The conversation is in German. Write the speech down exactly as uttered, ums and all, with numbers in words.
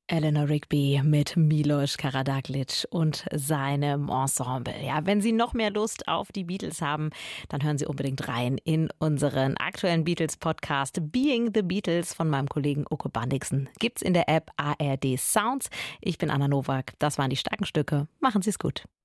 Eleanor Rigby mit Milos Karađagić und seinem Ensemble. Ja, wenn Sie noch mehr Lust auf die Beatles haben, dann hören Sie unbedingt rein in unseren aktuellen Beatles-Podcast Being the Beatles von meinem Kollegen Uke Bandixen. Gibt's in der App A R D Sounds. Ich bin Anna Nowak. Das waren die starken Stücke. Machen Sie es gut.